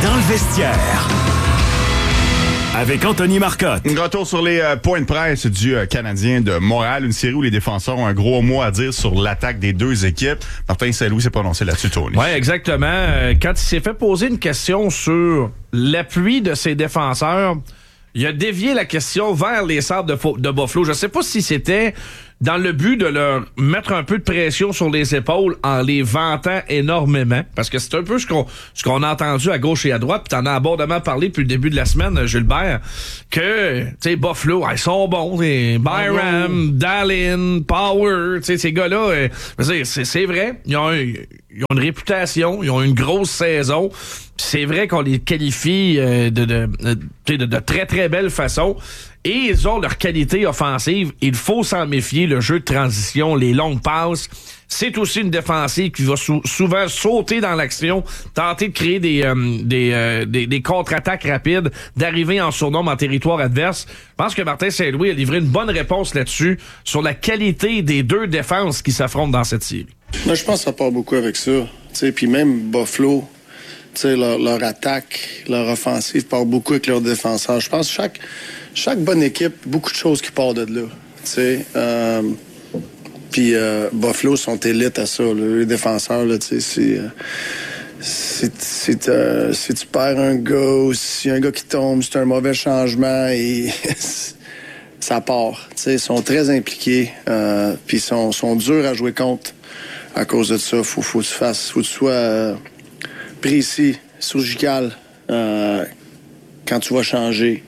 Dans le vestiaire. Avec Anthony Marcotte. Retour sur les points de presse du Canadien de Montréal. Une série où les défenseurs ont un gros mot à dire sur l'attaque des deux équipes. Martin Saint-Louis s'est prononcé là-dessus, Tony. Oui, exactement. Quand il s'est fait poser une question sur l'appui de ses défenseurs, il a dévié la question vers les Sabres de Buffalo. Je ne sais pas si c'était dans le but de leur mettre un peu de pression sur les épaules en les vantant énormément, parce que c'est un peu ce qu'on a entendu à gauche et à droite, puis t'en as abondamment parlé depuis le début de la semaine, Gilbert, que, tu sais, Buffalo, ils sont bons, Byram, Dallin, Power, tu sais, ces gars-là, c'est vrai, ils ont une réputation, ils ont une grosse saison, pis c'est vrai qu'on les qualifie de très, très belle façon. Et ils ont leur qualité offensive. Il faut s'en méfier. Le jeu de transition, les longues passes, c'est aussi une défensive qui va souvent sauter dans l'action, tenter de créer des contre-attaques rapides, d'arriver en surnombre en territoire adverse. Je pense que Martin Saint-Louis a livré une bonne réponse là-dessus sur la qualité des deux défenses qui s'affrontent dans cette série. Moi, je pense que ça part beaucoup avec ça. Puis même Buffalo, leur attaque, leur offensive part beaucoup avec leurs défenseurs. Je pense que chaque bonne équipe, beaucoup de choses qui partent de là. Puis Buffalo sont élites à ça. Là. Les défenseurs, là, si tu perds un gars ou si un gars qui tombe, c'est un mauvais changement et ça part. Ils sont très impliqués. Puis ils sont durs à jouer contre à cause de ça. Faut que tu sois précis, surgical quand tu vas changer.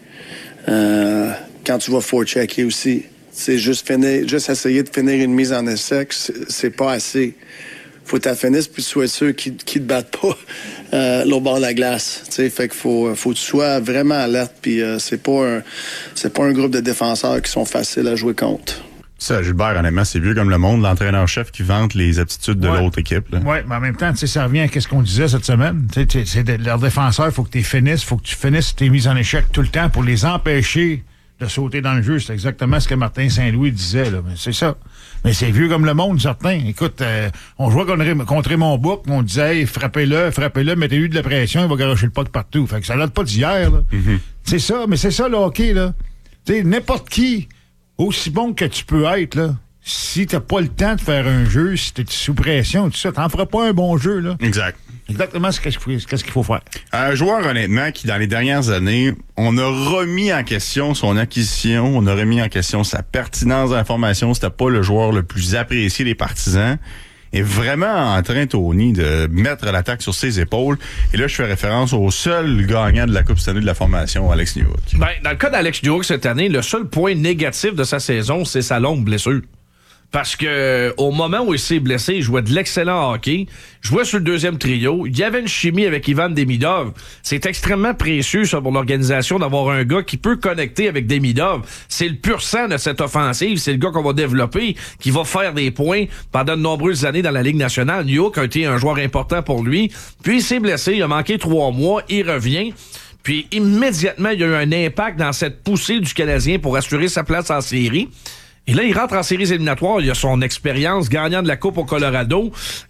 Quand tu vas forechecker aussi, c'est juste essayer de finir une mise en essai, c'est pas assez. Faut que tu finisses puis tu sois sûr qu'ils te battent pas l'autre bord de la glace. Fait qu'il faut que tu sois vraiment alerte puis c'est pas un groupe de défenseurs qui sont faciles à jouer contre. Ça, Gilbert, honnêtement, c'est vieux comme le monde, l'entraîneur-chef qui vante les aptitudes de l'autre équipe. Oui, mais en même temps, ça revient à ce qu'on disait cette semaine. Leurs défenseurs, il faut que tu finisses tes mises en échec tout le temps pour les empêcher de sauter dans le jeu. C'est exactement ce que Martin Saint-Louis disait. Là. Mais c'est ça. Mais c'est vieux comme le monde, certains. Écoute, on jouait contre Raymond Bourque, on disait hey, frappez-le, mettez-lui de la pression, il va garocher le puck partout. Fait que ça date pas d'hier. Là. Mm-hmm. C'est ça, mais c'est ça le hockey. Là. N'importe qui, aussi bon que tu peux être, là, si t'as pas le temps de faire un jeu, si t'es sous pression, tout ça, t'en feras pas un bon jeu, là. Exact. Exactement qu'est-ce qu'il faut faire. Un joueur, honnêtement, qui, dans les dernières années, on a remis en question son acquisition, on a remis en question sa pertinence de l'information, c'était pas le joueur le plus apprécié des partisans, est vraiment en train, Tony, de mettre l'attaque sur ses épaules. Et là, je fais référence au seul gagnant de la Coupe cette année de la formation, Alex Newhook. Ben, dans le cas d'Alex Newhook cette année, le seul point négatif de sa saison, c'est sa longue blessure. Parce que au moment où il s'est blessé, il jouait de l'excellent hockey, jouait sur le deuxième trio, il y avait une chimie avec Ivan Demidov. C'est extrêmement précieux ça, pour l'organisation d'avoir un gars qui peut connecter avec Demidov. C'est le pur sang de cette offensive, c'est le gars qu'on va développer, qui va faire des points pendant de nombreuses années dans la Ligue nationale. Newhook a été un joueur important pour lui, puis il s'est blessé, il a manqué 3 mois, il revient. Puis immédiatement, il y a eu un impact dans cette poussée du Canadien pour assurer sa place en série. Et là, il rentre en séries éliminatoires. Il a son expérience, gagnant de la Coupe au Colorado.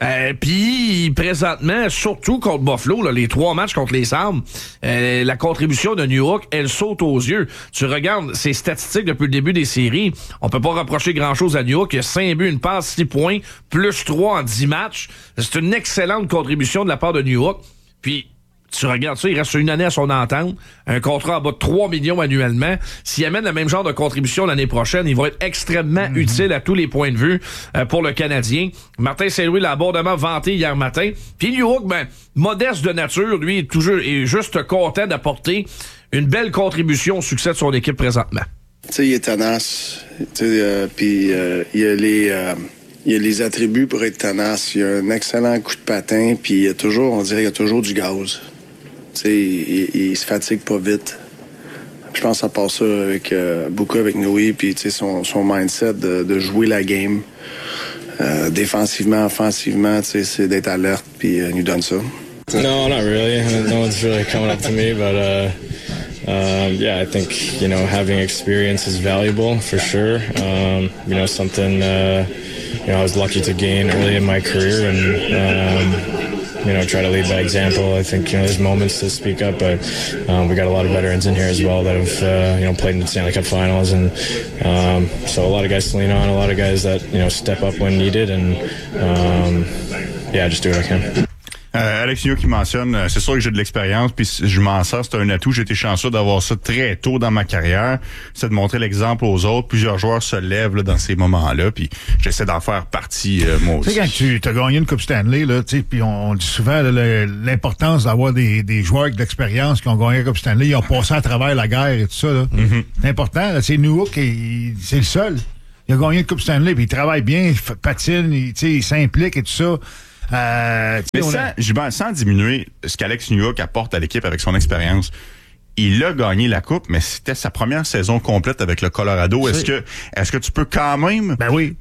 Puis, présentement, surtout contre Buffalo, là, les 3 matchs contre les Sabres, la contribution de Newhook, elle saute aux yeux. Tu regardes ses statistiques depuis le début des séries, on peut pas reprocher grand-chose à Newhook. Il a 5 buts, une passe, 6 points, plus 3 en 10 matchs. C'est une excellente contribution de la part de Newhook. Puis, tu regardes ça, il reste une année à son entente, un contrat en bas de 3 millions annuellement. S'il amène le même genre de contribution l'année prochaine, il va être extrêmement utile à tous les points de vue pour le Canadien. Martin Saint-Louis l'a abondamment vanté hier matin. Puis Newhook, modeste de nature, lui, est juste content d'apporter une belle contribution au succès de son équipe présentement. Tu sais, il est tenace. Puis il y a les attributs pour être tenace. Il a un excellent coup de patin, puis on dirait qu'il y a toujours du gaz. Il se fatigue pas vite. Je pense que ça passe ça avec, beaucoup avec Noé, puis son mindset de jouer la game. Défensivement, offensivement, c'est d'être alerte, puis il nous donne ça. No, not really. No one's really coming up to me, but yeah, I think, having experience is valuable for sure. Something, I was lucky to gain early in my career, and try to lead by example. I think, there's moments to speak up, but we got a lot of veterans in here as well that have, played in the Stanley Cup Finals, and so a lot of guys to lean on, a lot of guys that, step up when needed, and just do what I can. Alex Newhook qui mentionne, c'est sûr que j'ai de l'expérience, puis je m'en sers, c'est un atout. J'ai été chanceux d'avoir ça très tôt dans ma carrière. C'est de montrer l'exemple aux autres. Plusieurs joueurs se lèvent là, dans ces moments-là, puis j'essaie d'en faire partie moi aussi. Tu sais, quand tu as gagné une Coupe Stanley, là, puis on dit souvent là, l'importance d'avoir des joueurs avec de l'expérience qui ont gagné la Coupe Stanley, ils ont passé à travers la guerre et tout ça. Là. Mm-hmm. C'est important. Là, Newhook, c'est le seul. Il a gagné une Coupe Stanley, puis il travaille bien, il patine, il s'implique et tout ça. Mais sans diminuer ce qu'Alex Newhook apporte à l'équipe avec son expérience, il a gagné la coupe, mais c'était sa première saison complète avec le Colorado. Est-ce que tu peux quand même... Ben oui.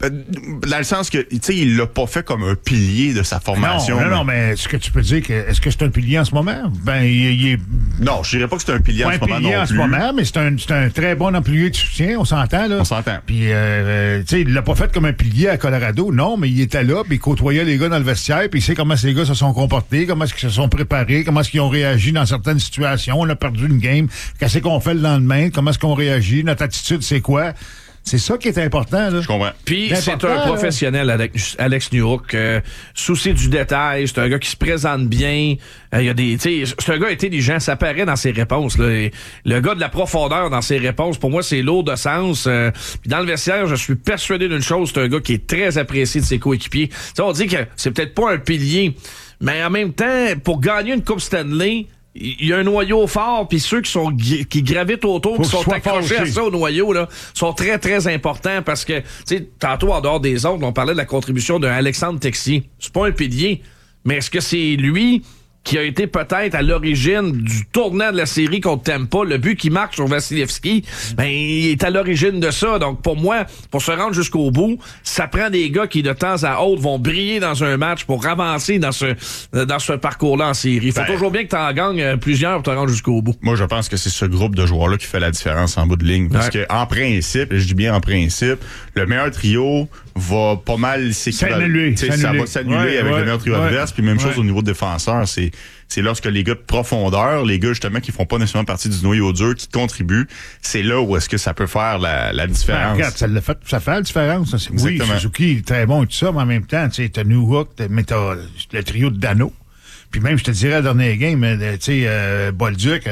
Dans le sens que, tu sais, il l'a pas fait comme un pilier de sa formation. Non, mais est-ce que tu peux dire est-ce que c'est un pilier en ce moment? Ben, il est... Non, je dirais pas que c'est un pilier en ce moment non plus. Pas un pilier en ce moment, mais c'est un très bon employé de soutien, on s'entend, là. On s'entend. Puis, tu sais, il l'a pas fait comme un pilier à Colorado, non, mais il était là, puis il côtoyait les gars dans le vestiaire, puis il sait comment ces gars se sont comportés, comment est-ce qu'ils se sont préparés, comment est-ce qu'ils ont réagi dans certaines situations. On a perdu une game, qu'est-ce qu'on fait le lendemain, comment est-ce qu'on réagit, notre attitude, c'est quoi? C'est ça qui est important, là. Je comprends. Puis c'est un professionnel, Alex Newhook. Souci du détail, c'est un gars qui se présente bien. Il y a des, tu sais, c'est un gars intelligent, ça paraît dans ses réponses, là. Et le gars de la profondeur dans ses réponses, pour moi, c'est lourd de sens. Puis dans le vestiaire, je suis persuadé d'une chose, c'est un gars qui est très apprécié de ses coéquipiers. Tu sais, on dit que c'est peut-être pas un pilier, mais en même temps, pour gagner une Coupe Stanley, il y a un noyau fort, puis ceux qui gravitent autour, qui sont accrochés à ça au noyau, là, sont très, très importants parce que, tu sais, tantôt, en dehors des autres, on parlait de la contribution d'un Alexandre Texier. C'est pas un pilier, mais est-ce que c'est lui qui a été peut-être à l'origine du tournant de la série contre Tampa, le but qui marque sur Vasilevski, ben, il est à l'origine de ça. Donc, pour moi, pour se rendre jusqu'au bout, ça prend des gars qui, de temps à autre, vont briller dans un match pour avancer dans ce parcours-là en série. Il faut toujours bien que tu en gagnes plusieurs pour te rendre jusqu'au bout. Moi, je pense que c'est ce groupe de joueurs-là qui fait la différence en bout de ligne. Parce que, en principe, je dis bien en principe, le meilleur trio va pas mal s'équivaler. Ça va s'annuler avec le meilleur trio adverse. Puis même chose au niveau défenseur. C'est lorsque les gars de profondeur, les gars justement qui font pas nécessairement partie du noyau dur, qui contribuent, c'est là où est-ce que ça peut faire la différence. Regarde, ça fait la différence. Oui, Suzuki est très bon et tout ça, mais en même temps, tu sais, t'as Newhook, mais t'as le trio de Dano. Puis même, je te dirais, la dernière game, tu sais, Bolduc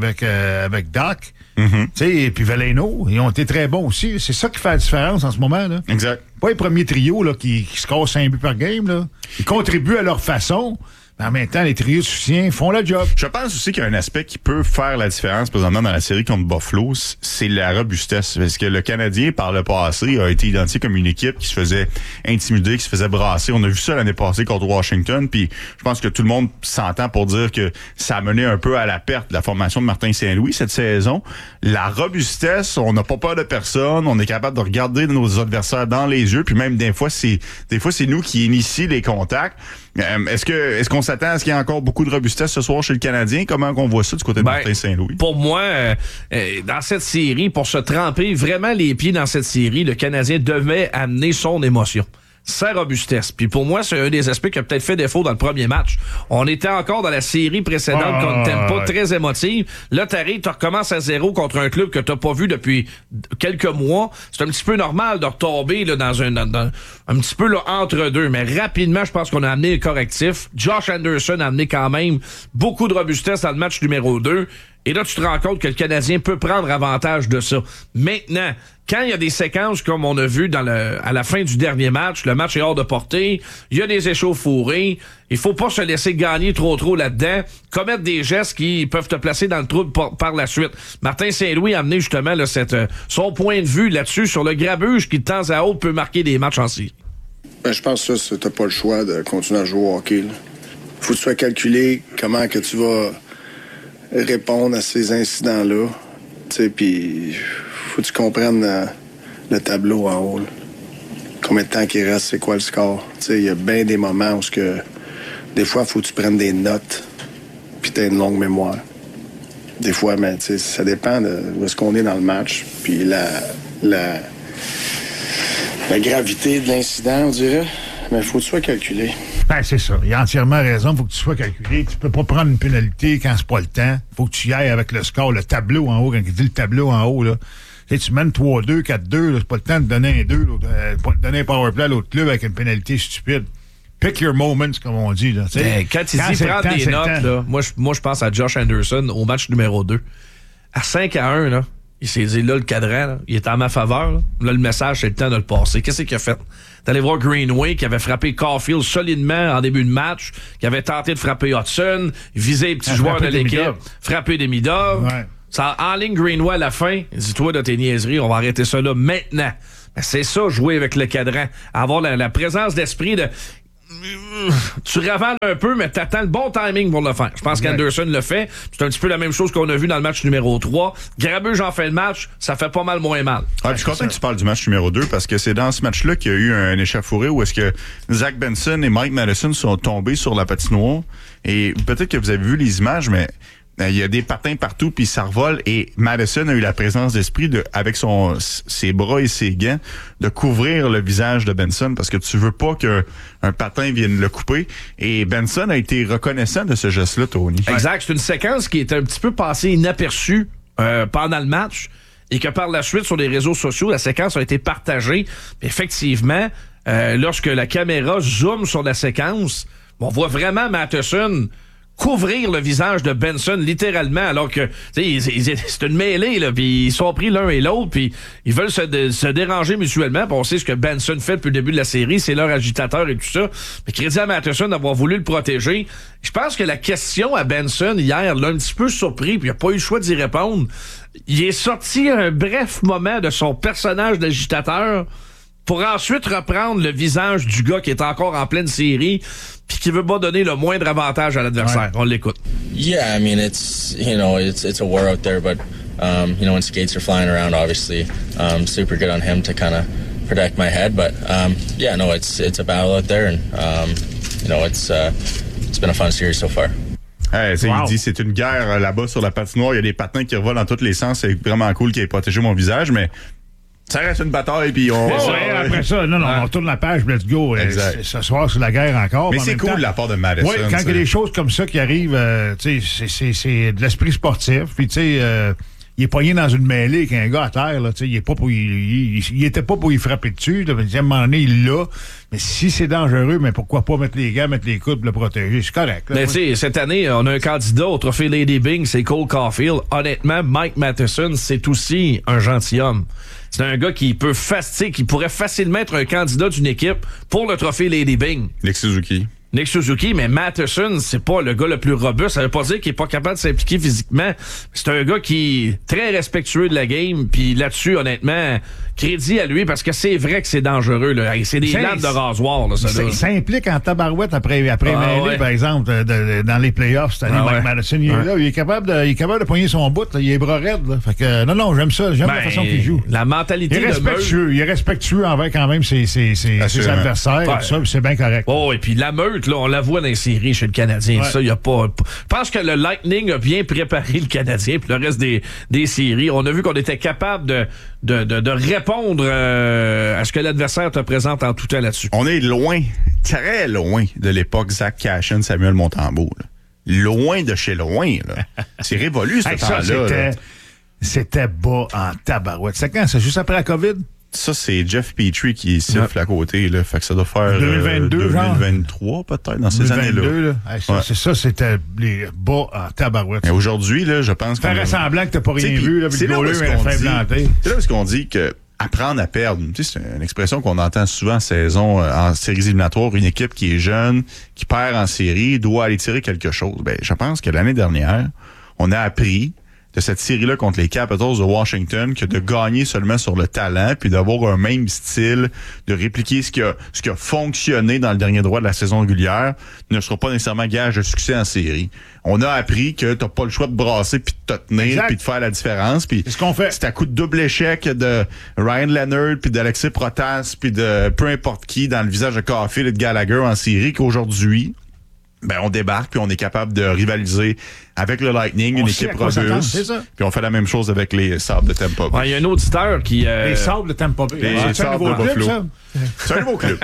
avec Doc, tu sais, et puis Veleno, ils ont été très bons aussi. C'est ça qui fait la différence en ce moment, là. Exact. Pas les premiers trios, là, qui scorent 5 buts par game, là. Ils contribuent à leur façon. Mais en même temps, les trios de soutien font le job. Je pense aussi qu'il y a un aspect qui peut faire la différence présentement dans la série contre Buffalo, c'est la robustesse. Parce que le Canadien, par le passé, a été identifié comme une équipe qui se faisait intimider, qui se faisait brasser. On a vu ça l'année passée contre Washington, puis je pense que tout le monde s'entend pour dire que ça a mené un peu à la perte de la formation de Martin Saint-Louis cette saison. La robustesse, on n'a pas peur de personne, on est capable de regarder nos adversaires dans les yeux, puis même des fois, c'est nous qui initie les contacts. Est-ce qu'on s'attend à ce qu'il y ait encore beaucoup de robustesse ce soir chez le Canadien? Comment qu'on voit ça du côté de Martin Saint-Louis? Pour moi, dans cette série, pour se tremper vraiment les pieds dans cette série, le Canadien devait amener son émotion. Sa robustesse. Puis pour moi, c'est un des aspects qui a peut-être fait défaut dans le premier match. On était encore dans la série précédente contre Tampa, très émotive. Là, tu recommences à zéro contre un club que t'as pas vu depuis quelques mois. C'est un petit peu normal de retomber là, dans un petit peu là, entre deux. Mais rapidement, je pense qu'on a amené le correctif. Josh Anderson a amené quand même beaucoup de robustesse dans le match numéro 2. Et là, tu te rends compte que le Canadien peut prendre avantage de ça. Maintenant, quand il y a des séquences comme on a vu à la fin du dernier match, le match est hors de portée, il y a des échauffourées, il faut pas se laisser gagner trop là-dedans, commettre des gestes qui peuvent te placer dans le trou par la suite. Martin Saint-Louis a amené justement là, son point de vue là-dessus sur le grabuge qui de temps à autre peut marquer des matchs en série. Ben, je pense que ça, t'as pas le choix de continuer à jouer au hockey. Là. Faut que tu sois calculé comment que tu vas répondre à ces incidents-là. Tu sais, puis faut que tu comprennes le tableau en haut. Là. Combien de temps qu'il reste, c'est quoi le score. Tu sais, il y a bien des moments où des fois, il faut que tu prennes des notes puis tu as une longue mémoire. Des fois, mais tu sais, ça dépend de où est-ce qu'on est dans le match. Puis la gravité de l'incident, on dirait. Mais il faut que tu sois calculé. Ben, c'est ça. Il a entièrement raison. Il faut que tu sois calculé. Tu peux pas prendre une pénalité quand c'est pas le temps. Faut que tu y ailles avec le score, le tableau en haut. Quand il dit le tableau en haut, là. Tu mènes 3-2, 4-2, là, c'est pas le temps de donner un 2, pas de donner un powerplay à l'autre club avec une pénalité stupide. Pick your moments, comme on dit. Là, quand il dit prendre des notes, là, moi, je pense à Josh Anderson au match numéro 2. À 5-1, là, il s'est dit, là, le cadran, là, il est en ma faveur. Là, le message, c'est le temps de le passer. Qu'est-ce qu'il a fait? T'allais voir Greenway qui avait frappé Caulfield solidement en début de match, qui avait tenté de frapper Hudson, viser les petits joueurs de l'équipe, frapper Demidov. Ouais. Ça, en ligne Greenway à la fin, dis-toi de tes niaiseries, on va arrêter ça là maintenant. Ben, c'est ça, jouer avec le cadran. Avoir la présence d'esprit de... Tu ravales un peu, mais t'attends le bon timing pour le faire. Je pense qu'Anderson le fait. C'est un petit peu la même chose qu'on a vu dans le match numéro 3. Grabuge en fait le match, ça fait pas mal moins mal. Je suis content que tu parles du match numéro 2 parce que c'est dans ce match-là qu'il y a eu un échauffouré où est-ce que Zach Benson et Mike Matheson sont tombés sur la patinoire. Et peut-être que vous avez vu les images, mais il y a des patins partout, puis ça revole. Et Matheson a eu la présence d'esprit, avec ses bras et ses gants, de couvrir le visage de Benson, parce que tu veux pas qu'un patin vienne le couper. Et Benson a été reconnaissant de ce geste-là, Tony. Exact. C'est une séquence qui est un petit peu passée inaperçue pendant le match, et que par la suite, sur les réseaux sociaux, la séquence a été partagée. Effectivement, lorsque la caméra zoome sur la séquence, on voit vraiment Matheson couvrir le visage de Benson littéralement, alors que c'est une mêlée là, puis ils sont pris l'un et l'autre, puis ils veulent se déranger mutuellement. Puis on sait ce que Benson fait depuis le début de la série, c'est leur agitateur et tout ça. Mais crédit à Matheson d'avoir voulu le protéger. Je pense que la question à Benson hier l'a un petit peu surpris, puis il n'a pas eu le choix d'y répondre. Il est sorti un bref moment de son personnage d'agitateur pour ensuite reprendre le visage du gars qui est encore en pleine série puis qui veut pas donner le moindre avantage à l'adversaire. Ouais. On l'écoute. Yeah, I mean, it's a war out there, but when skates are flying around, obviously, super good on him to kind of protect my head. But it's a battle out there, and it's been a fun series so far. Hey, il dit c'est une guerre là-bas sur la patinoire. Il y a des patins qui revolent dans tous les sens. C'est vraiment cool qu'il ait protégé mon visage, mais ça reste une bataille, puis on... après ça, on retourne la page, let's go. Ce soir, c'est la guerre encore. Mais c'est cool de la part de Matheson. Oui, quand il y a des choses comme ça qui arrivent, c'est de l'esprit sportif. Puis, tu sais, il est pogné dans une mêlée avec un gars à terre. Là, il était pas pour y frapper dessus. Là, à un moment donné, il l'a. Mais si c'est dangereux, mais pourquoi pas mettre les gants, mettre les coudes pour le protéger? C'est correct. Là, mais tu sais, cette année, on a un candidat au trophée Lady Byng, c'est Cole Caulfield. Honnêtement, Mike Matheson, c'est aussi un gentilhomme. C'est un gars qui pourrait facilement être un candidat d'une équipe pour le trophée Lady Byng. Nick Suzuki, mais Matheson, c'est pas le gars le plus robuste. Ça veut pas dire qu'il est pas capable de s'impliquer physiquement. C'est un gars qui est très respectueux de la game. Puis là-dessus, honnêtement, crédit à lui, parce que c'est vrai que c'est dangereux. Là. C'est des lames de rasoir. Là, ça s'implique en tabarouette après mêlée, par exemple, dans les playoffs cette année. Mike Matheson, il est là. Il est capable de poigner son bout. Là. Il est bras raide. Là. Fait que, non, j'aime ça. J'aime la façon qu'il joue. La mentalité il est respectueux envers quand même ses adversaires. Ouais. Ça, c'est bien correct. Oh, et puis la meute, là, on la voit dans les séries chez le Canadien. Ouais. Ça, il y a pas. Je pense que le Lightning a bien préparé le Canadien puis le reste des séries. On a vu qu'on était capable de répondre à ce que l'adversaire te présente en tout temps là-dessus. On est loin, très loin de l'époque Zach Cashin, Samuel Montembeault. Là. Loin de chez loin. Là. C'est révolu ce temps-là. C'était bas en tabarouette. C'est quand? C'est juste après la COVID? Ça, c'est Jeff Petrie qui siffle à côté. Là. Fait que ça doit faire 2023 peut-être, dans ces années-là. Là. C'est ça, c'était les bas en tabarouette. Et aujourd'hui, là, je pense que... Faire semblant que t'as pas rien vu. Là, c'est là où est-ce qu'on dit que apprendre à perdre, tu sais, c'est une expression qu'on entend souvent en saison, en séries éliminatoires. Une équipe qui est jeune, qui perd en série, doit aller tirer quelque chose. Ben, je pense que l'année dernière, on a appris de cette série-là contre les Capitals de Washington que de gagner seulement sur le talent puis d'avoir un même style, de répliquer ce qui a fonctionné dans le dernier droit de la saison régulière ne sera pas nécessairement gage de succès en série. On a appris que t'as pas le choix de brasser puis de te tenir puis de faire la différence. Puis c'est ce qu'on fait. C'est à coup de double échec de Ryan Leonard puis d'Alexis Protas puis de peu importe qui dans le visage de Caulfield et de Gallagher en série qu'aujourd'hui, ben on débarque puis on est capable de rivaliser avec le Lightning, une équipe robuste. Puis on fait la même chose avec les Sabres de Tampa Bay. Il y a un auditeur qui... Les Sabres de Tampa Bay. Les Sabres de Buffalo. C'est un nouveau club.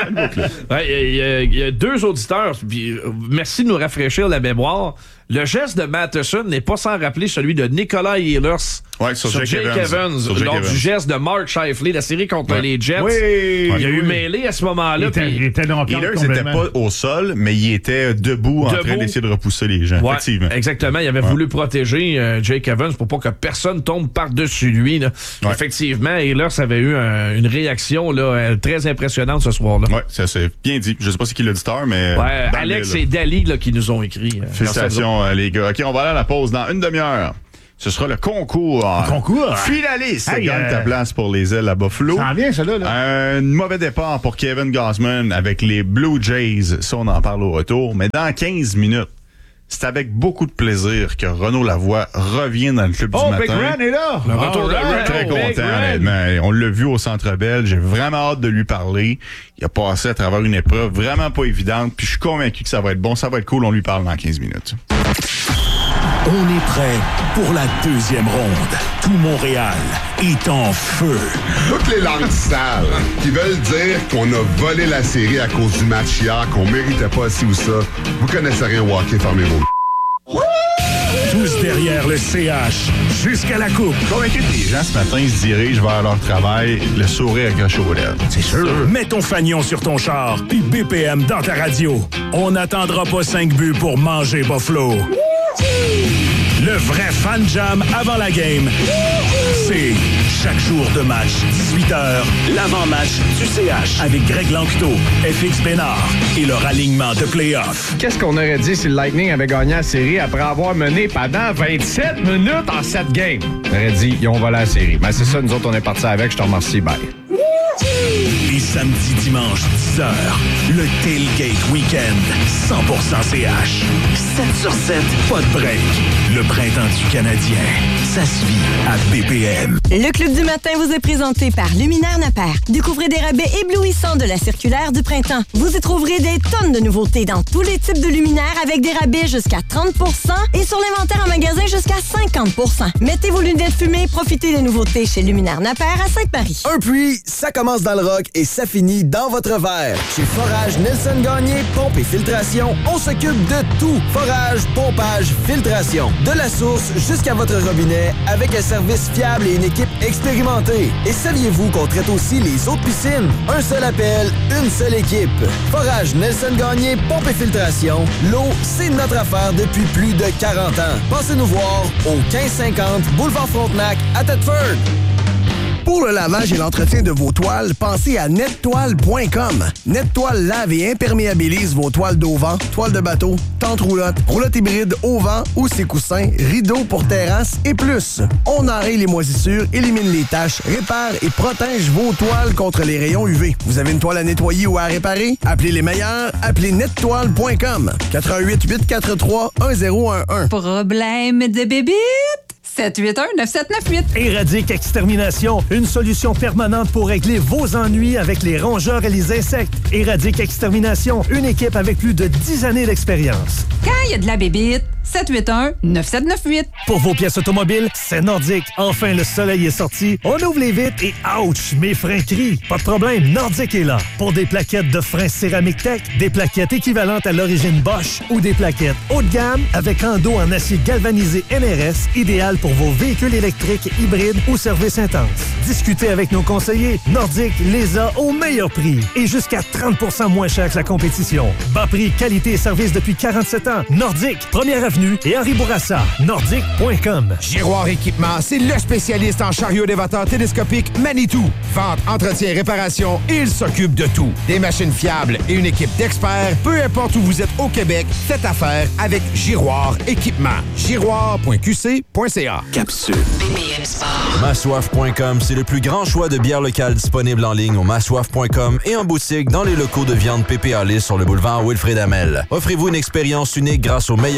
Il y a 2 auditeurs. Puis, merci de nous rafraîchir la mémoire. Le geste de Matheson n'est pas sans rappeler celui de Nicolas Ehlers sur Jake Evans lors du geste de Mark Scheifele, la série contre les Jets. Oui, il y a eu mêlée à ce moment-là. Il était n'était pas au sol, mais il était debout en train d'essayer de repousser les gens. Ouais, effectivement. Exactement. Il avait voulu protéger Jake Evans pour pas que personne tombe par-dessus lui. Là. Ouais. Effectivement, Ehlers avait eu une réaction là, très impressionnante ce soir-là. Oui, ça c'est bien dit. Je sais pas c'est qui l'auditeur, mais... Ouais, Alex et Dali là, qui nous ont écrit. Félicitations. Les gars. OK, on va aller à la pause dans une demi-heure. Ce sera le concours. Finaliste. Gagne ta place pour les ailes à Buffalo. Ça en vient, ça là. Un mauvais départ pour Kevin Gausman avec les Blue Jays. Ça, on en parle au retour. Mais dans 15 minutes, c'est avec beaucoup de plaisir que Renaud Lavoie revient dans le club du matin. Big Ren est là! Le retour de Ren. Très content, honnêtement. On l'a vu au Centre Bell. J'ai vraiment hâte de lui parler. Il a passé à travers une épreuve vraiment pas évidente. Puis je suis convaincu que ça va être bon. Ça va être cool. On lui parle dans 15 minutes. On est prêt pour la deuxième ronde. Tout Montréal est en feu. Toutes les langues sales qui veulent dire qu'on a volé la série à cause du match hier, qu'on méritait pas ci ou ça, vous connaissez rien au hockey, fermez vos... Tous derrière le CH, jusqu'à la coupe. Convaincu que les gens ce matin se dirigent vers leur travail, le sourire accroché aux lèvres. C'est sûr. Mets ton fanion sur ton char, puis BPM dans ta radio. On n'attendra pas 5 buts pour manger Buffalo. Le vrai fan jam avant la game, c'est chaque jour de match, 18h, l'avant-match du CH avec Greg Lanctot, FX Bénard et leur alignement de play-off. Qu'est-ce qu'on aurait dit si le Lightning avait gagné la série après avoir mené pendant 27 minutes en 7 games? On aurait dit, ils ont volé la série. Mais c'est ça, nous autres, on est partis avec. Je te remercie, bye. Et samedi, dimanche, 10h, le Tailgate Weekend, 100% CH. 7 sur 7, pas de break. Le printemps du Canadien, ça se vit à BPM. Le Club du matin vous est présenté par Luminaire Napper. Découvrez des rabais éblouissants de la circulaire du printemps. Vous y trouverez des tonnes de nouveautés dans tous les types de luminaires avec des rabais jusqu'à 30% et sur l'inventaire en magasin jusqu'à 50%. Mettez vos lunettes fumées et profitez des nouveautés chez Luminaire Napper à Sainte-Marie. Un puits, ça commence dans le rock et ça finit dans votre verre. Chez Forage Nelson Gagné, pompe et filtration, on s'occupe de tout. Forage, pompage, filtration. De la source jusqu'à votre robinet avec un service fiable et une équipe expérimentée. Et saviez-vous qu'on traite aussi les autres piscines? Un seul appel, une seule équipe. Forage Nelson Gagné, pompe et filtration. L'eau, c'est notre affaire depuis plus de 40 ans. Passez nous voir au 1550 Boulevard Frontenac à Thetford. Pour le lavage et l'entretien de vos toiles, pensez à nettoile.com. Nettoile lave et imperméabilise vos toiles d'auvent, toiles de bateau, tentes roulottes, roulottes hybrides au vent ou ses coussins, rideaux pour terrasse et plus. On enraye les moisissures, élimine les taches, répare et protège vos toiles contre les rayons UV. Vous avez une toile à nettoyer ou à réparer? Appelez les meilleurs, appelez nettoile.com. 88 843 1011. Problème de bébite? 781-9798. Éradique Extermination, une solution permanente pour régler vos ennuis avec les rongeurs et les insectes. Éradique Extermination, une équipe avec plus de 10 années d'expérience. Quand il y a de la bébite, 781-9798. Pour vos pièces automobiles, c'est Nordique. Enfin, le soleil est sorti. On ouvre les vitres et ouch, mes freins crient. Pas de problème, Nordique est là. Pour des plaquettes de freins céramique tech, des plaquettes équivalentes à l'origine Bosch ou des plaquettes haut de gamme avec endos en acier galvanisé NRS, idéal pour vos véhicules électriques, hybrides ou services intenses. Discutez avec nos conseillers. Nordique les a au meilleur prix et jusqu'à 30% moins cher que la compétition. Bas prix, qualité et service depuis 47 ans. Nordique, première avenue et Henri Bourassa. Nordique.com. Giroir Équipement, c'est le spécialiste en chariot d'élévateur télescopique Manitou. Vente, entretien, réparation, il s'occupe de tout. Des machines fiables et une équipe d'experts, peu importe où vous êtes au Québec, faites affaire avec Giroir Équipement. Giroir.qc.ca. Capsule. BPM Sport. Massoif.com, c'est le plus grand choix de bières locales disponibles en ligne au massoif.com et en boutique dans les locaux de viande PPA Lys sur le boulevard Wilfrid Hamel. Offrez-vous une expérience unique grâce aux meilleures bières d'ici.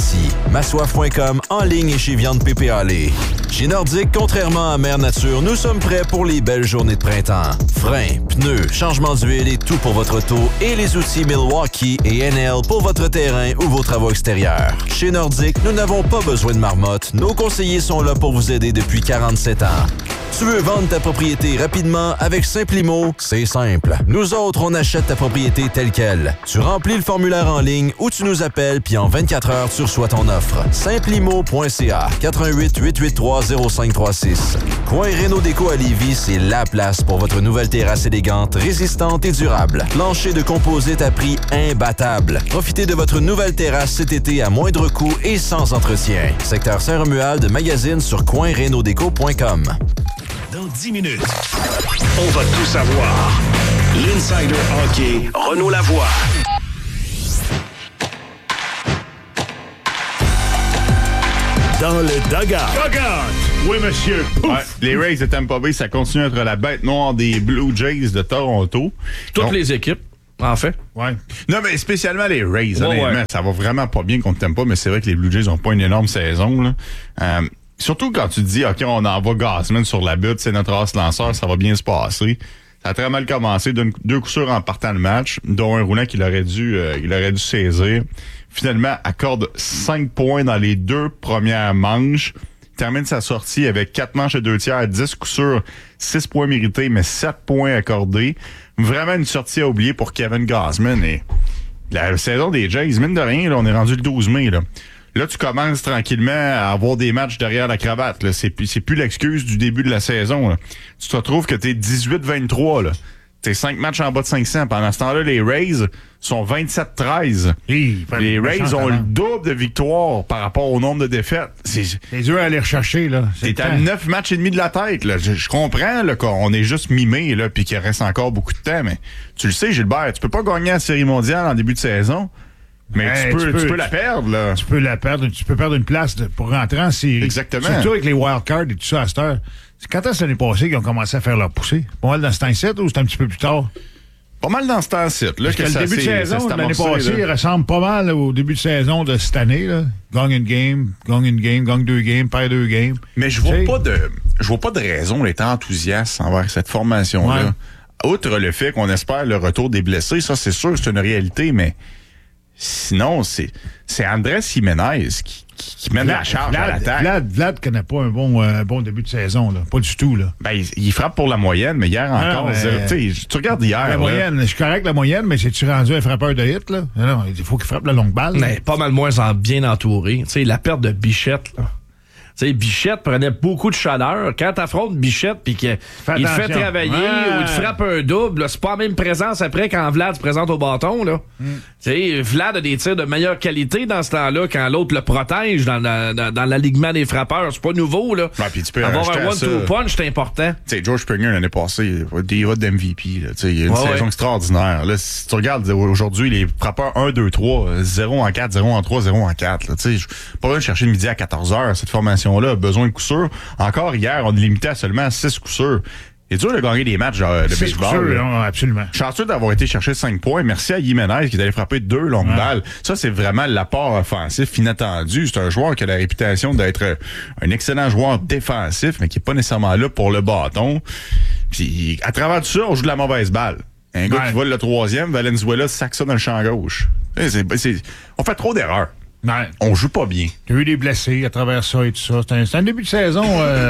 Massy. Massoif.com en ligne et chez Viande PPAlé. Chez Nordique, contrairement à Mère Nature, nous sommes prêts pour les belles journées de printemps. Freins, pneus, changement d'huile et tout pour votre auto et les outils Milwaukee et NL pour votre terrain ou vos travaux extérieurs. Chez Nordique, nous n'avons pas besoin de marmotte. Nos conseillers sont là pour vous aider depuis 47 ans. Tu veux vendre ta propriété rapidement avec Simplimo? C'est simple. Nous autres, on achète ta propriété telle quelle. Tu remplis le formulaire en ligne ou tu nous appelles puis en 24 heures, tu reçois ton offre. Simplimo.ca 88 883 0536. Coin Réno Déco à Lévis, c'est la place pour votre nouvelle terrasse élégante, résistante et durable. Plancher de composite à prix imbattable. Profitez de votre nouvelle terrasse cet été à moindre coût et sans entretien. Secteur Saint-Romuald, magazine sur coinrenodéco.com. Dans 10 minutes, on va tout savoir. L'Insider Hockey, Renaud Lavoie. Dans le dugout. Oui, monsieur. Ouais, les Rays de Tampa Bay, ça continue à être la bête noire des Blue Jays de Toronto. Toutes les équipes, en fait. Ouais. Non, mais spécialement les Rays, honnêtement. Ça va vraiment pas bien contre Tampa, mais c'est vrai que les Blue Jays ont pas une énorme saison, là. Surtout quand tu te dis, OK, on envoie Gausman sur la butte, c'est notre as lanceur, ça va bien se passer. Ça a très mal commencé, deux coups sûrs en partant le match, dont un roulant qu'il aurait dû saisir. Finalement, accorde 5 points dans les 2 premières manches. Termine sa sortie avec 4 manches et 2 tiers, 10 coups sûrs, 6 points mérités, mais 7 points accordés. Vraiment une sortie à oublier pour Kevin Gausman. Et la saison des Jays, mine de rien, là, on est rendu le 12 mai, là. Là, tu commences tranquillement à avoir des matchs derrière la cravate. Là. C'est plus l'excuse du début de la saison. Là. Tu te retrouves que t'es 18-23. Là. T'es 5 matchs en bas de 500. Pendant ce temps-là, les Rays sont 27-13. Les Rays ont le double de victoires par rapport au nombre de défaites. C'est dur à aller rechercher. Là. T'es à 9 matchs et demi de la tête. Là. Je comprends là, qu'on est juste mimé là, puis qu'il reste encore beaucoup de temps. Mais tu le sais, Gilbert, tu peux pas gagner la Série mondiale en début de saison. Mais tu peux la perdre, là. Tu peux la perdre. Tu peux perdre une place pour rentrer en série. Exactement. Surtout avec les wildcards et tout ça à cette heure. C'est quand est-ce l'année passée qu'ils ont commencé à faire leur poussée? Pas mal dans ce temps-ci ou c'est un petit peu plus tard? Pas mal dans ce temps-ci. Là, que le début de saison de l'année passée, il ressemble pas mal là, au début de saison de cette année. Là. Gagne une game, gagne 2 games, perd 2 games. Mais je vois pas de raison d'être enthousiaste envers cette formation-là. Ouais. Outre le fait qu'on espère le retour des blessés, ça c'est sûr, c'est une réalité, mais sinon, c'est Andrés Jiménez qui mène la charge à l'attaque. Vlad connaît pas un bon début de saison, là. Pas du tout, là. Ben, il frappe pour la moyenne, mais hier encore, tu regardes hier. La moyenne, je suis correct la moyenne, mais c'est-tu rendu un frappeur de hit, là? Non, il faut qu'il frappe la longue balle. Mais pas mal moins bien entouré. Tu sais, la perte de Bichette, là. Tu sais, Bichette prenait beaucoup de chaleur. Quand t'affrontes Bichette puis qu'il te fait travailler ou il te frappe un double, là, c'est pas la même présence après quand Vlad se présente au bâton. Là. Tu sais, Vlad a des tirs de meilleure qualité dans ce temps-là quand l'autre le protège dans l'alignement des frappeurs. C'est pas nouveau. Là. Ouais, puis tu peux avoir un one-two punch, c'est important. Tu sais, George Springer l'année passée, des votes d'MVP. Il y a une saison extraordinaire. Là, si tu regardes aujourd'hui, les frappeurs 1, 2, 3, 0 en 4, 0 en 3, 0 en 4. Tu sais, pas besoin de chercher le midi à 14h, cette formation là a besoin de coups sûrs. Encore hier, on est limité à seulement 6 coups sûrs. C'est dur de gagner des matchs de baseball. Absolument. Chanceux d'avoir été chercher 5 points. Merci à Jiménez qui est allé frapper 2 longues balles. Ça, c'est vraiment l'apport offensif inattendu. C'est un joueur qui a la réputation d'être un excellent joueur défensif, mais qui est pas nécessairement là pour le bâton. Puis, à travers tout ça, on joue de la mauvaise balle. Un gars qui vole le 3e, Valenzuela sac ça dans le champ gauche. On fait trop d'erreurs. Ouais. On joue pas bien. Il y a eu des blessés à travers ça et tout ça. C'est un début de saison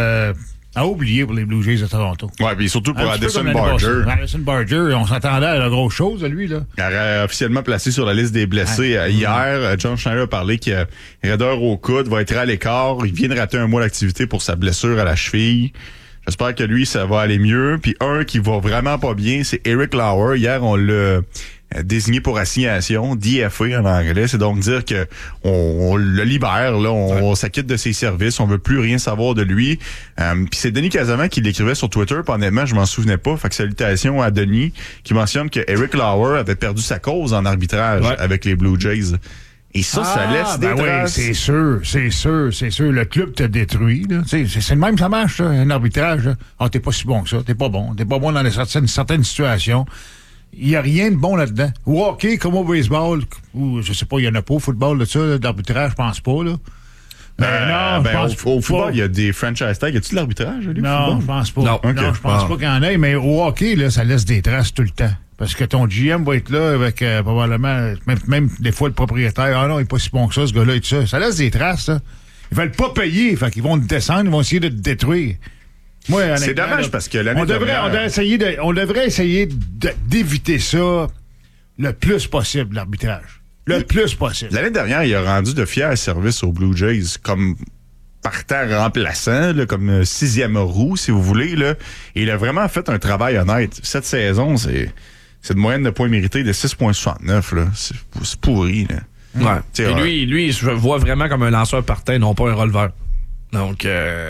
à oublier pour les Blue Jays de Toronto. Ouais, puis surtout pour Addison Barger. Addison Barger, on s'attendait à la grosse chose, lui, là. Il aurait officiellement placé sur la liste des blessés hier. John Schneider a parlé qu'il a raideur au coude, va être à l'écart. Il vient de rater un mois d'activité pour sa blessure à la cheville. J'espère que lui, ça va aller mieux. Puis un qui va vraiment pas bien, c'est Eric Lauer. Hier, on l'a désigné pour assignation, DFA en anglais. C'est donc dire que on le libère, là, on s'acquitte de ses services, on veut plus rien savoir de lui. Puis c'est Denis Casaman qui l'écrivait sur Twitter, puis honnêtement, je m'en souvenais pas. Fait que salutations à Denis, qui mentionne que Eric Lauer avait perdu sa cause en arbitrage avec les Blue Jays. Et ça laisse des traces. Oui, c'est sûr. Le club te détruit. Là. C'est le même, ça marche, ça, un arbitrage. T'es pas si bon que ça. T'es pas bon dans certaines situations. Il n'y a rien de bon là-dedans. Au hockey, comme au baseball, ou je sais pas, il y en a pas au football, de ça, d'arbitrage, je pense pas, là. Au football, il y a des franchise tags. Y a-tu de l'arbitrage, lui? Non, je pense pas. Non, je pense pas qu'il y en ait, mais au hockey, là, ça laisse des traces tout le temps. Parce que ton GM va être là avec probablement, même des fois le propriétaire. Ah non, il est pas si bon que ça, ce gars-là et tout ça. Ça laisse des traces, ça. Ils veulent pas payer, fait qu'ils vont te descendre, ils vont essayer de te détruire. Moi, c'est dommage parce que l'année dernière... On devrait essayer d'éviter ça le plus possible, l'arbitrage. Le plus possible. L'année dernière, il a rendu de fiers services aux Blue Jays comme partant remplaçant, là, comme sixième roue, si vous voulez. Là. Et il a vraiment fait un travail honnête. Cette saison, c'est une moyenne de points mérités de 6,69. Là. C'est pourri. Là. Ouais. Et lui, je le vois vraiment comme un lanceur partant, non pas un releveur. Donc,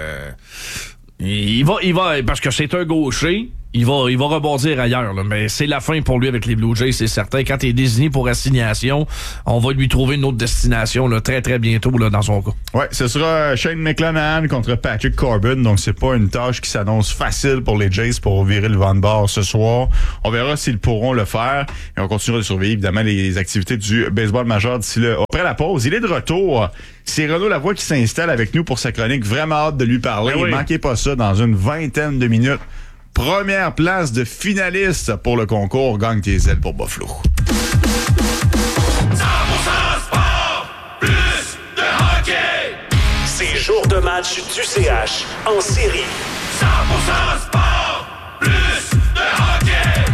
il va, parce que c'est un gaucher, il va rebondir ailleurs, là, mais c'est la fin pour lui avec les Blue Jays, c'est certain. Quand il est désigné pour assignation, on va lui trouver une autre destination là, très très bientôt là, dans son cas. Ouais, ce sera Shane McClanahan contre Patrick Corbin, donc c'est pas une tâche qui s'annonce facile pour les Jays pour virer le vent de bord ce soir. On verra s'ils pourront le faire et on continuera de surveiller évidemment les activités du baseball majeur d'ici là. Après la pause, il est de retour. C'est Renaud Lavoie qui s'installe avec nous pour sa chronique. Vraiment hâte de lui parler. Oui. Manquez pas ça dans une vingtaine de minutes. Première place de finaliste pour le concours Gagne tes ailes pour Buffalo. 100% sport, plus de hockey. C'est jour de match du CH en série. 100% sport, plus de hockey.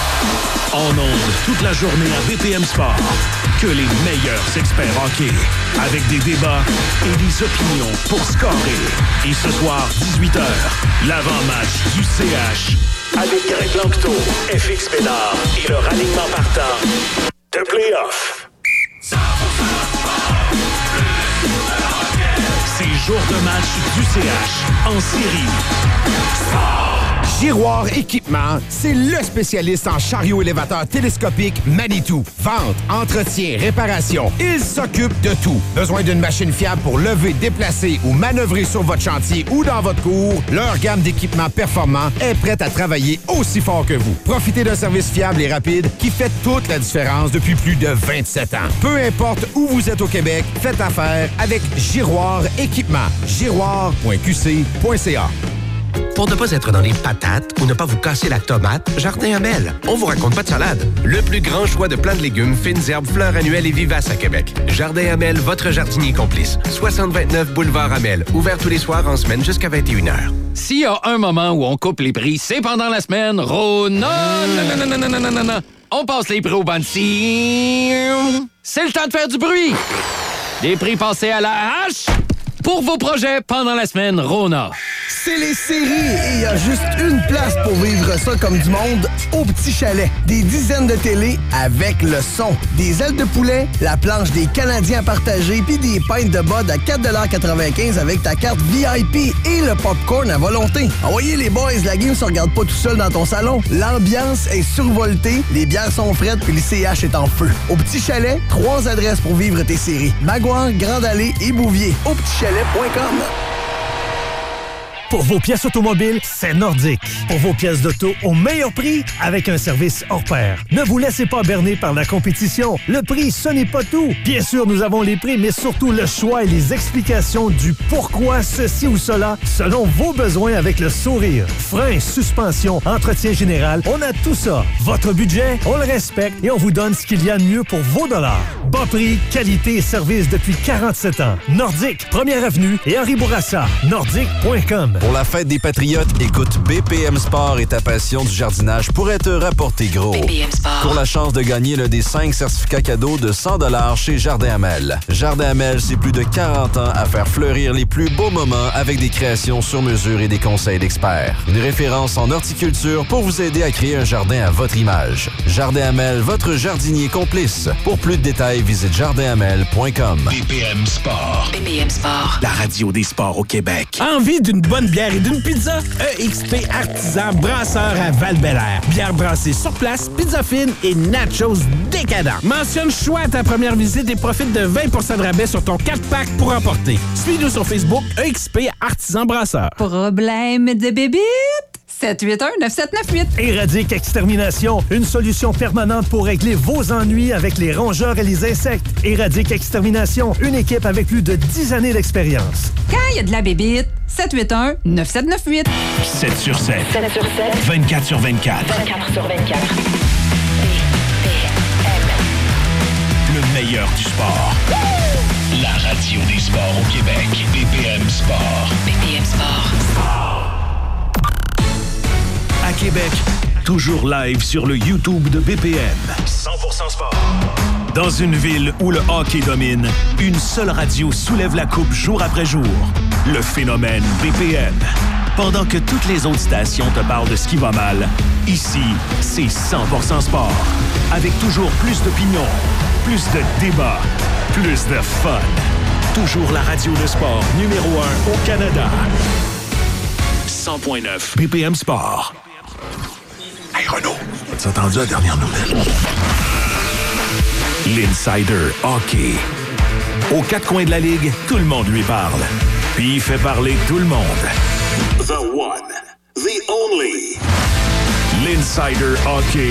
En ondes toute la journée à BPM Sport. Que les meilleurs experts hockey. Avec des débats et des opinions pour scorer. Et ce soir, 18h, l'avant-match du CH. Avec Greg Lanctot, FX Pénard et leur alignement partant de playoff. 100% sport, plus de hockey. C'est jour de match du CH en série. Sport. Giroir Équipement, c'est le spécialiste en chariot élévateur télescopique Manitou. Vente, entretien, réparation, il s'occupe de tout. Besoin d'une machine fiable pour lever, déplacer ou manœuvrer sur votre chantier ou dans votre cour? Leur gamme d'équipements performants est prête à travailler aussi fort que vous. Profitez d'un service fiable et rapide qui fait toute la différence depuis plus de 27 ans. Peu importe où vous êtes au Québec, faites affaire avec Giroir Équipement. Giroir.qc.ca. Pour ne pas être dans les patates ou ne pas vous casser la tomate, Jardin Amel. On vous raconte pas de salade. Le plus grand choix de plants de légumes, fines herbes, fleurs annuelles et vivaces à Québec. Jardin Amel, votre jardinier complice. 6029 Boulevard Amel. Ouvert tous les soirs en semaine jusqu'à 21h. S'il y a un moment où on coupe les prix, c'est pendant la semaine Rona. Non. On passe les prix au banc de cire. C'est le temps de faire du bruit. Des prix passés à la hache pour vos projets pendant la semaine Rona. C'est les séries et il y a juste une place pour vivre ça comme du monde, au Petit Chalet. Des dizaines de télés avec le son. Des ailes de poulet, la planche des Canadiens partagés puis des pintes de bud à 4,95$ avec ta carte VIP et le popcorn à volonté. Envoyez les boys, la game se regarde pas tout seul dans ton salon. L'ambiance est survoltée, les bières sont frettes puis le CH est en feu. Au Petit Chalet, 3 adresses pour vivre tes séries. Maguire, Grande Allée et Bouvier. Au petitchalet.com. Pour vos pièces automobiles, c'est Nordique. Pour vos pièces d'auto au meilleur prix, avec un service hors pair. Ne vous laissez pas berner par la compétition. Le prix, ce n'est pas tout. Bien sûr, nous avons les prix, mais surtout le choix et les explications du pourquoi ceci ou cela, selon vos besoins avec le sourire. Frein, suspension, entretien général, on a tout ça. Votre budget, on le respecte et on vous donne ce qu'il y a de mieux pour vos dollars. Bas prix, qualité et service depuis 47 ans. Nordique, 1er Avenue et Henri Bourassa. Nordique.com. Pour la fête des Patriotes, écoute BPM Sport et ta passion du jardinage pourrait te rapporter gros. BPM Sport. Pour la chance de gagner l'un des 5 certificats cadeaux de 100$ chez Jardin Amel. Jardin Amel, c'est plus de 40 ans à faire fleurir les plus beaux moments avec des créations sur mesure et des conseils d'experts. Une référence en horticulture pour vous aider à créer un jardin à votre image. Jardin Amel, votre jardinier complice. Pour plus de détails, visite jardinamel.com. BPM Sport. BPM Sport. La radio des sports au Québec. Envie d'une bonne bière et d'une pizza? EXP Artisan Brasseur à Val-Bélair. Bière brassée sur place, pizza fine et nachos décadents. Mentionne choix à ta première visite et profite de 20% de rabais sur ton 4-pack pour emporter. Suis-nous sur Facebook, EXP Artisan Brasseur. Problème de bébite? 781-9798. Éradique Extermination, une solution permanente pour régler vos ennuis avec les rongeurs et les insectes. Éradique Extermination, une équipe avec plus de 10 années d'expérience. Quand il y a de la bébite, 781-9798. 7 sur 7. 7 sur 7. 24 sur 24. 24 sur 24. Le meilleur du sport. La radio des sports au Québec. BPM Sport. BPM Sport. À Québec, toujours live sur le YouTube de BPM. 100% sport. Dans une ville où le hockey domine, une seule radio soulève la coupe jour après jour. Le phénomène BPM. Pendant que toutes les autres stations te parlent de ce qui va mal, ici, c'est 100% sport. Avec toujours plus d'opinions, plus de débats, plus de fun. Toujours la radio de sport numéro 1 au Canada. 100.9 BPM Sport. Hey Renaud, as-tu entendu la dernière nouvelle? L'Insider Hockey. Aux quatre coins de la Ligue, tout le monde lui parle. Puis il fait parler tout le monde. The one, the only. L'Insider Hockey.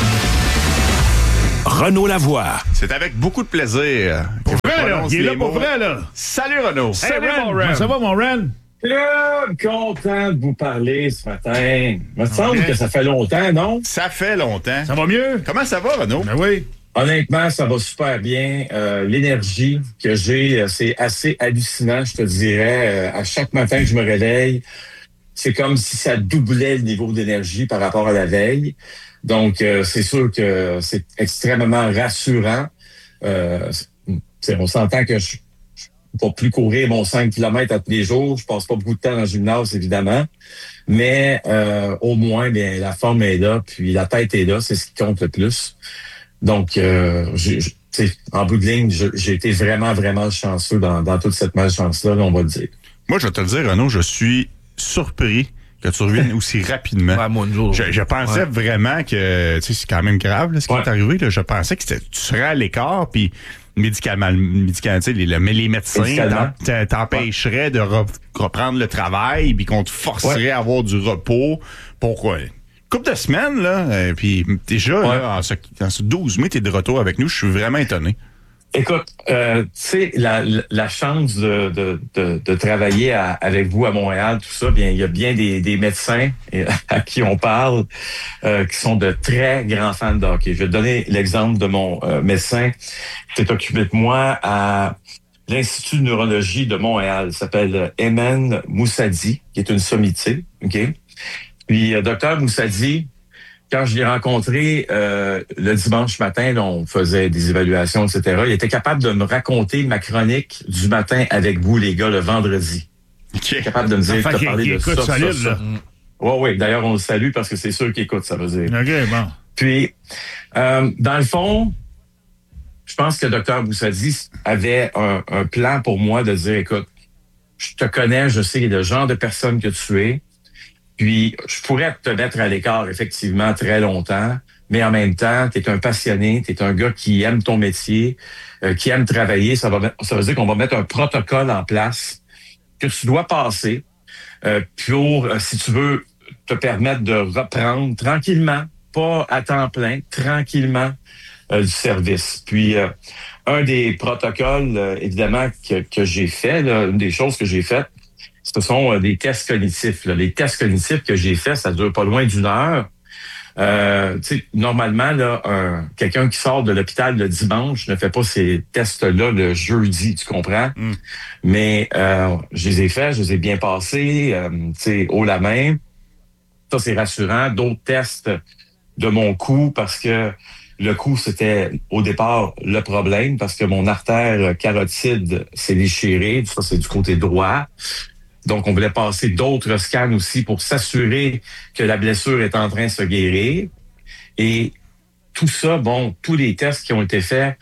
Renaud Lavoie. C'est avec beaucoup de plaisir. Pour vrai, là. Il est là pour vrai, là. Salut, Renaud. Salut, mon Ren. Ça va, mon Ren? Content de vous parler ce matin. Il me semble que ça fait longtemps, non? Ça fait longtemps. Ça va mieux? Comment ça va, Renaud? Ben oui. Honnêtement, ça va super bien. L'énergie que j'ai, c'est assez hallucinant, je te dirais. À chaque matin que je me réveille, c'est comme si ça doublait le niveau d'énergie par rapport à la veille. Donc, c'est sûr que c'est extrêmement rassurant. On s'entend que je ne vais plus courir mon 5 km à tous les jours. Je passe pas beaucoup de temps dans le gymnase, évidemment. Mais au moins, bien, la forme est là, puis la tête est là. C'est ce qui compte le plus. Donc, en bout de ligne, j'ai été vraiment, vraiment chanceux dans toute cette malchance-là, on va le dire. Moi, je vais te le dire, Renaud, je suis surpris que tu reviennes aussi rapidement. Ouais, moi, je pensais vraiment que, tu sais, c'est quand même grave là, ce qui est arrivé. Là. Je pensais que tu serais à l'écart, puis médicalement, les médecins t'empêcheraient de reprendre le travail, puis qu'on te forcerait à avoir du repos pour couple de semaines, là, puis déjà, là, en ce 12 mai, tu es de retour avec nous. Je suis vraiment étonné. Écoute, tu sais, la chance de travailler avec vous à Montréal, tout ça, bien, il y a bien des médecins à qui on parle qui sont de très grands fans de hockey. Je vais te donner l'exemple de mon médecin qui s'est occupé de moi à l'Institut de neurologie de Montréal. Il s'appelle Emen Moussadi, qui est une sommité, OK? Puis, Dr Moussadi, quand je l'ai rencontré le dimanche matin, là, on faisait des évaluations, etc., il était capable de me raconter ma chronique du matin avec vous, les gars, le vendredi. Il est capable de me dire, t'as parlé de ça, solide, ça. Oui. D'ailleurs, on le salue parce que c'est sûr qu'il écoute, ça veut dire. OK, bon. Puis, dans le fond, je pense que Dr Moussadi avait un plan pour moi de dire, écoute, je te connais, je sais le genre de personne que tu es. Puis, je pourrais te mettre à l'écart, effectivement, très longtemps, mais en même temps, tu es un passionné, tu es un gars qui aime ton métier, qui aime travailler. Ça veut dire qu'on va mettre un protocole en place que tu dois passer pour, si tu veux, te permettre de reprendre tranquillement, pas à temps plein, tranquillement, du service. Puis, un des protocoles, évidemment, que j'ai fait, là, une des choses que j'ai faites, ce sont des tests cognitifs. Là. Les tests cognitifs que j'ai faits, ça dure pas loin d'1 heure. Normalement, là, quelqu'un qui sort de l'hôpital le dimanche ne fait pas ces tests-là le jeudi, tu comprends? Mais je les ai faits, je les ai bien passés, haut la main. Ça, c'est rassurant. D'autres tests de mon cou, parce que le cou, c'était au départ le problème, parce que mon artère carotide s'est déchirée. Ça, c'est du côté droit. Donc, on voulait passer d'autres scans aussi pour s'assurer que la blessure est en train de se guérir. Et tout ça, bon, tous les tests qui ont été faits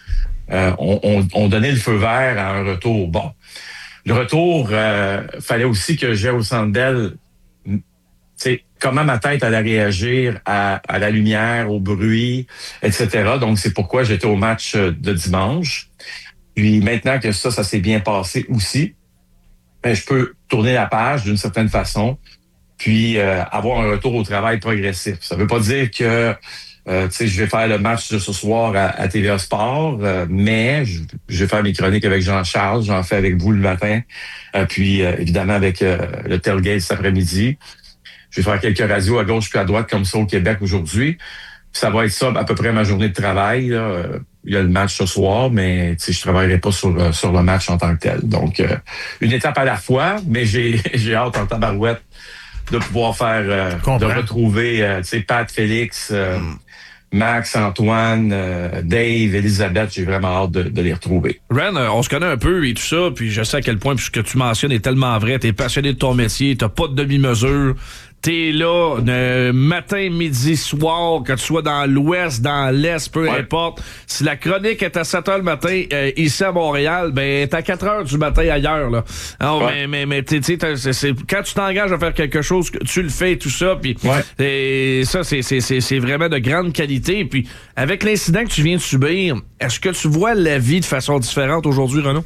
ont donné le feu vert à un retour. Bon, le retour, fallait aussi que j'aille au Centre Bell, tu sais, comment ma tête allait réagir à la lumière, au bruit, etc. Donc, c'est pourquoi j'étais au match de dimanche. Puis maintenant que ça s'est bien passé aussi, ben, je peux tourner la page d'une certaine façon. puis avoir un retour au travail progressif. Ça veut pas dire que je vais faire le match de ce soir à TVA Sport, mais je vais faire mes chroniques avec Jean-Charles, j'en fais avec vous le matin, puis évidemment avec le tailgate cet après-midi. Je vais faire quelques radios à gauche puis à droite comme ça au Québec aujourd'hui. Ça va être ça à peu près ma journée de travail. Là. Il y a le match ce soir, mais je travaillerai pas sur le match en tant que tel. Donc, une étape à la fois, mais j'ai hâte en tabarouette de pouvoir faire, de retrouver Pat, Félix, Max, Antoine, Dave, Elisabeth, j'ai vraiment hâte de les retrouver. Ren, on se connaît un peu et tout ça, puis je sais à quel point ce que tu mentionnes est tellement vrai. T'es passionné de ton métier, t'as pas de demi-mesure. T'es là matin, midi, soir, que tu sois dans l'ouest, dans l'est, peu importe. Si la chronique est à 7 h le matin ici à Montréal, ben t'es à 4 h du matin ailleurs. Là. Alors, mais quand tu t'engages à faire quelque chose, tu le fais et tout ça. Puis ça, c'est vraiment de grande qualité. Puis avec l'incident que tu viens de subir, est-ce que tu vois la vie de façon différente aujourd'hui, Renaud?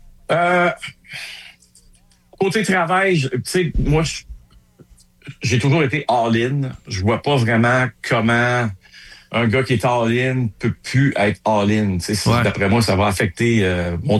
Côté travail, moi, j'ai toujours été all-in. Je vois pas vraiment comment un gars qui est all-in peut plus être all-in. D'après moi, ça va affecter mon